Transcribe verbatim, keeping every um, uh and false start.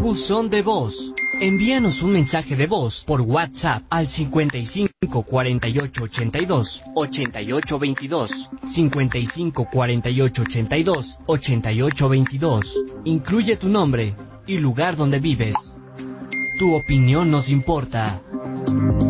Buzón de voz. Envíanos un mensaje de voz por WhatsApp al cincuenta y cinco cuarenta y ocho ochenta y dos ochenta y ocho veintidós, cincuenta y cinco cuarenta y ocho ochenta y dos ochenta y ocho veintidós. Incluye tu nombre y lugar donde vives. Tu opinión nos importa.